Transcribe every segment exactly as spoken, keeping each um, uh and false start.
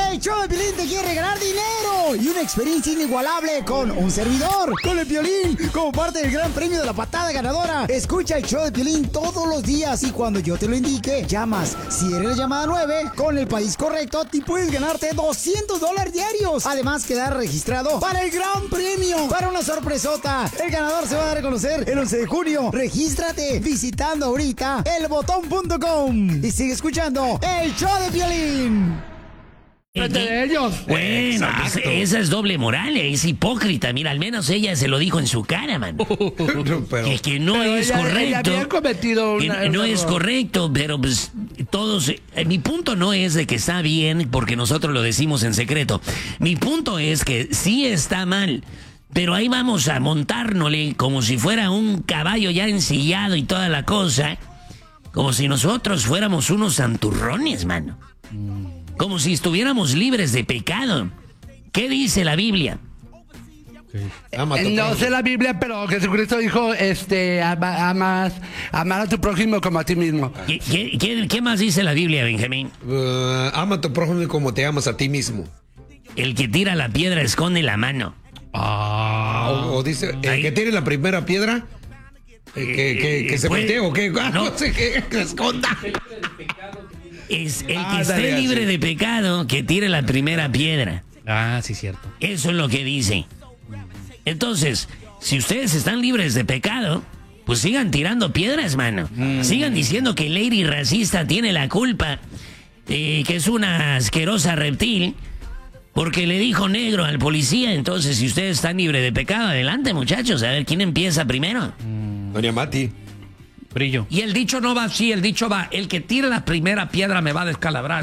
El show de Piolín te quiere regalar dinero y una experiencia inigualable con un servidor, con el Piolín, como parte del gran premio de la patada ganadora. Escucha el show de Piolín todos los días y cuando yo te lo indique, llamas. Si eres la llamada nueve, con el país correcto, te puedes ganarte doscientos dólares diarios. Además, quedar registrado para el gran premio, para una sorpresota. El ganador se va a dar a conocer el once de junio. Regístrate visitando ahorita el botón punto com y sigue escuchando el show de Piolín. De ellos. Bueno, pues esa es doble moral, es hipócrita. Mira, al menos ella se lo dijo en su cara, man. Pero, que, que no pero es ella, correcto. Ella había cometido una, que no una es error. correcto, pero pues todos... Eh, mi punto no es de que está bien porque nosotros lo decimos en secreto. Mi punto es que sí está mal. Pero ahí vamos a montárnosle como si fuera un caballo ya ensillado y toda la cosa. Como si nosotros fuéramos unos santurrones, mano. Como si estuviéramos libres de pecado. ¿Qué dice la Biblia? Eh, no sé la Biblia, pero Jesucristo dijo, este, ama, amas, amar a tu prójimo como a ti mismo. ¿Qué, qué, qué, qué más dice la Biblia, Benjamín? Uh, ama a tu prójimo como te amas a ti mismo. El que tira la piedra esconde la mano. Ah. O, o dice, el Ahí. que tire la primera piedra, eh, que, que, que se Puede- voltee o que ah, no. no sé qué, que esconda. Es el que Ah, esté dale, libre así. de pecado, que tire la primera piedra. Ah, sí, cierto. Eso es lo que dice. Entonces, si ustedes están libres de pecado, pues sigan tirando piedras, mano. Mm. Sigan diciendo que Lady Racista tiene la culpa, eh, que es una asquerosa reptil, porque le dijo negro al policía. Entonces, si ustedes están libres de pecado, adelante, muchachos, a ver quién empieza primero. Doña Mati. Brillo. Y el dicho no va así, el dicho va, el que tire la primera piedra me va a descalabrar.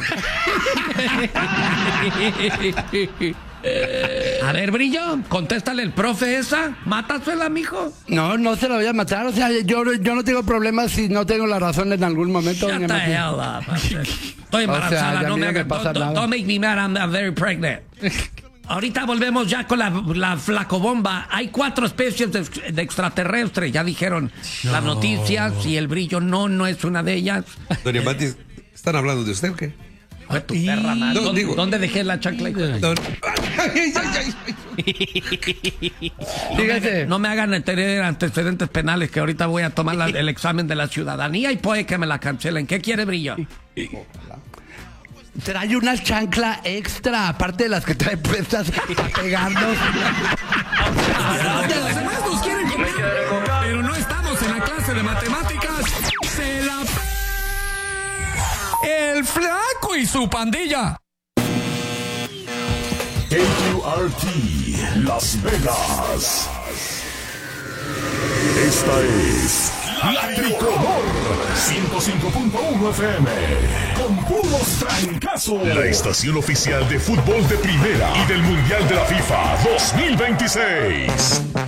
A ver, Brillo, contéstale el profe esa, mátasela, mijo. No, no se la voy a matar. O sea, yo, yo no tengo problemas si no tengo la razón en algún momento. Shut doña the Mati. hell up. Estoy O sea, embarazada, ya no a mí me no me hagas, pasa don't, nada. don't make me mad, I'm, I'm very pregnant. Ahorita volvemos ya con la, la flacobomba. Hay cuatro especies de, de extraterrestres, ya dijeron las noticias, y el Brillo no, no es una de ellas. Doña Mati, ¿están hablando de usted o qué? Fue tu perra, man. No, ¿Dónde, digo- dónde dejé la chancla? Don- Ay, ay, ay, ay. Fíjese. No me hagan tener antecedentes penales, que ahorita voy a tomar la- el examen de la ciudadanía y puede que me la cancelen. ¿Qué quiere, Brillo? Trae una chancla extra, aparte de las que trae puestas para pegarnos. Los demás nos quieren copiar, pero no estamos en la clase de matemáticas. Se la pe- El flaco y su pandilla. K Q R T Las Vegas. Esta es La Tricolor ciento cinco punto uno F M con puros trancazos. La estación oficial de fútbol de primera y del Mundial de la FIFA dos mil veintiséis.